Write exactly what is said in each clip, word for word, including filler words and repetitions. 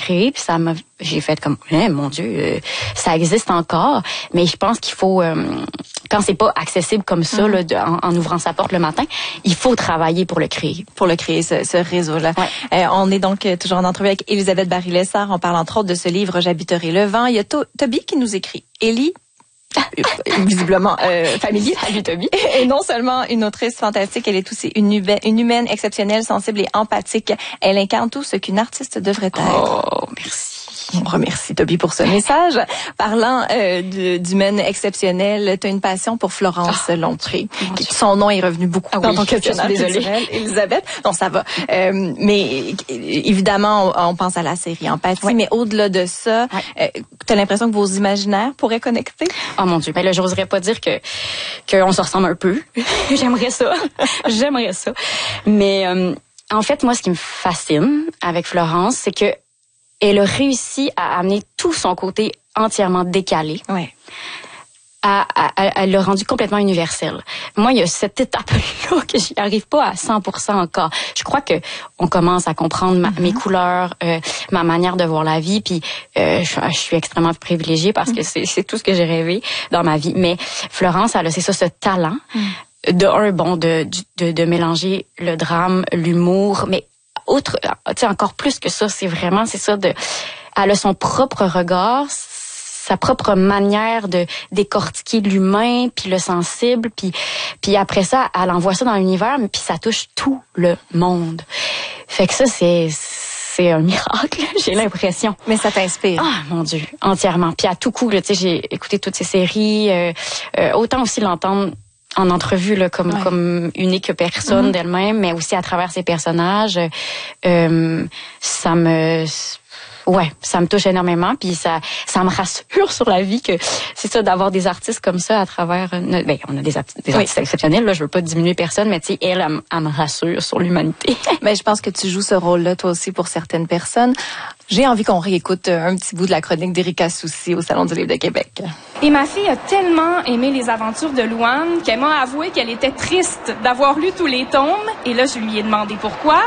créé, puis ça m'a, j'ai fait comme, eh, mon Dieu, euh, ça existe encore. Mais je pense qu'il faut, euh, quand c'est pas accessible comme ça, mm. là, de, en, en ouvrant sa porte le matin, il faut travailler pour le créer. Pour le créer, ce, ce réseau-là. Ouais. Euh, on est donc toujours en entrevue avec Elisabeth Barry-Lessard. On parle entre autres de ce livre, J'habiterai le vent. Il y a to- Toby qui nous écrit. Élie, visiblement euh, familier. Salut Toby. Et non seulement une autrice fantastique, elle est aussi une, ube- une humaine exceptionnelle, sensible et empathique. Elle incarne tout ce qu'une artiste devrait être. Oh, merci. On remercie Toby pour ce message. Parlant euh, de, d'humaine exceptionnelle, tu as une passion pour Florence oh, Lompré. Son nom est revenu beaucoup ah, dans oui, ton questionnaire culturel, Elisabeth. Non, ça va. Euh, mais évidemment, on, on pense à la série Empathie, ouais. mais au-delà de ça, ouais. euh, tu as l'impression que vos imaginaires pourraient connecter? Oh mon Dieu, ben là, j'oserais pas dire que qu'on se ressemble un peu. J'aimerais ça. J'aimerais ça. Mais euh, en fait, moi, ce qui me fascine avec Florence, c'est que elle a réussi à amener tout son côté entièrement décalé. Ouais. À, à, elle l'a rendu complètement universel. Moi, il y a cette étape-là que j'y arrive pas à cent pour cent encore. Je crois que on commence à comprendre ma, mm-hmm. mes couleurs, euh, ma manière de voir la vie, puis euh, je, je suis extrêmement privilégiée parce que c'est, c'est tout ce que j'ai rêvé dans ma vie. Mais Florence, elle a, c'est ça, ce talent mm. de un, bon, de, de, de mélanger le drame, l'humour, mais autre, tu sais, encore plus que ça, c'est vraiment, c'est ça, de, elle a son propre regard, sa propre manière de décortiquer l'humain, puis le sensible, puis, puis après ça, elle envoie ça dans l'univers, mais puis ça touche tout le monde. Fait que ça, c'est, c'est un miracle, j'ai l'impression. Mais ça t'inspire. Ah, mon Dieu, entièrement. Puis à tout coup, tu sais, j'ai écouté toutes ces séries, euh, euh, autant aussi l'entendre en entrevue là, comme ouais. comme unique personne mm-hmm. d'elle-même, mais aussi à travers ses personnages, euh, ça me ouais, ça me touche énormément, puis ça ça me rassure sur la vie que c'est ça d'avoir des artistes comme ça à travers notre, ben on a des, artistes, des oui. artistes exceptionnels là, je veux pas diminuer personne, mais tu sais elle, elle, elle me rassure sur l'humanité. Mais je pense que tu joues ce rôle-là toi aussi pour certaines personnes. J'ai envie qu'on réécoute un petit bout de la chronique d'Erika Soucy au Salon du Livre de Québec. Et ma fille a tellement aimé les aventures de Louane qu'elle m'a avoué qu'elle était triste d'avoir lu tous les tomes. Et là, je lui ai demandé pourquoi.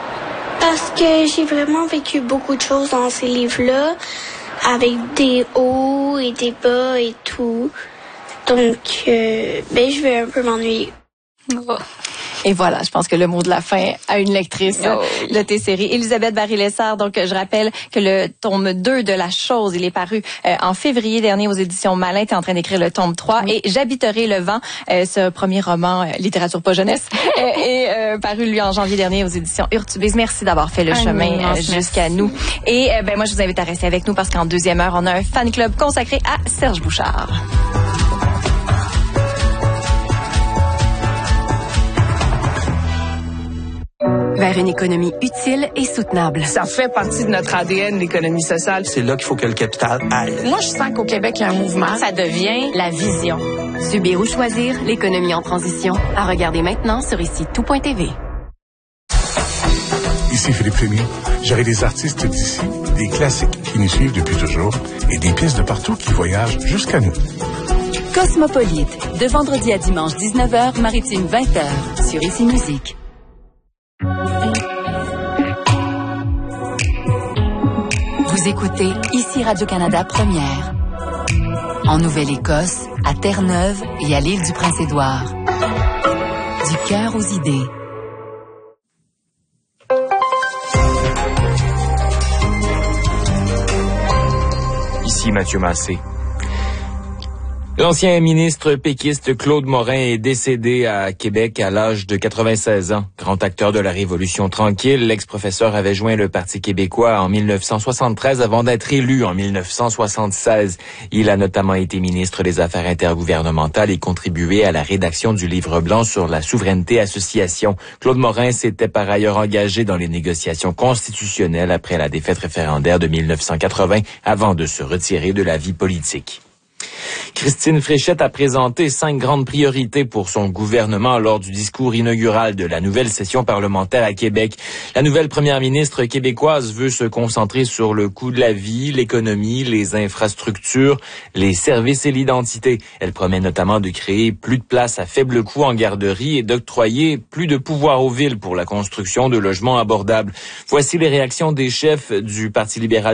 Parce que j'ai vraiment vécu beaucoup de choses dans ces livres-là, avec des hauts et des bas et tout. Donc, euh, ben, je vais un peu m'ennuyer. Oh. Et voilà, je pense que le mot de la fin à une lectrice oh, oui. de tes séries. Elisabeth Barry-Lessard, donc je rappelle que le tome deux de La Chose, il est paru euh, en février dernier aux éditions Malin. Tu es en train d'écrire le tome trois. Oui. Et J'habiterai le vent, euh, ce premier roman, euh, littérature pas jeunesse, euh, est euh, paru lui en janvier dernier aux éditions Urtubise. Merci d'avoir fait le Un chemin euh, jusqu'à nous. Et euh, ben moi, je vous invite à rester avec nous parce qu'en deuxième heure, on a un fan club consacré à Serge Bouchard. Vers une économie utile et soutenable. Ça fait partie de notre A D N, l'économie sociale. C'est là qu'il faut que le capital aille. Moi, je sens qu'au Québec, il y a un mouvement. Ça devient la vision. Subir ou choisir, l'économie en transition. À regarder maintenant sur ici tout point t v. Ici Philippe Rémy. J'aurai des artistes d'ici, des classiques qui nous suivent depuis toujours et des pièces de partout qui voyagent jusqu'à nous. Cosmopolite, de vendredi à dimanche dix-neuf heures, maritime vingt heures, sur Ici Musique. Vous écoutez Ici Radio-Canada Première. En Nouvelle-Écosse, à Terre-Neuve et à l'île du Prince-Édouard. Du cœur aux idées. Ici Mathieu Massé. L'ancien ministre péquiste Claude Morin est décédé à Québec à l'âge de quatre-vingt-seize ans. Grand acteur de la Révolution tranquille, l'ex-professeur avait joint le Parti québécois en dix-neuf cent soixante-treize avant d'être élu en dix-neuf cent soixante-seize. Il a notamment été ministre des Affaires intergouvernementales et contribué à la rédaction du livre blanc sur la souveraineté association. Claude Morin s'était par ailleurs engagé dans les négociations constitutionnelles après la défaite référendaire de dix-neuf cent quatre-vingts avant de se retirer de la vie politique. Christine Fréchette a présenté cinq grandes priorités pour son gouvernement lors du discours inaugural de la nouvelle session parlementaire à Québec. La nouvelle première ministre québécoise veut se concentrer sur le coût de la vie, l'économie, les infrastructures, les services et l'identité. Elle promet notamment de créer plus de places à faible coût en garderie et d'octroyer plus de pouvoir aux villes pour la construction de logements abordables. Voici les réactions des chefs du Parti libéral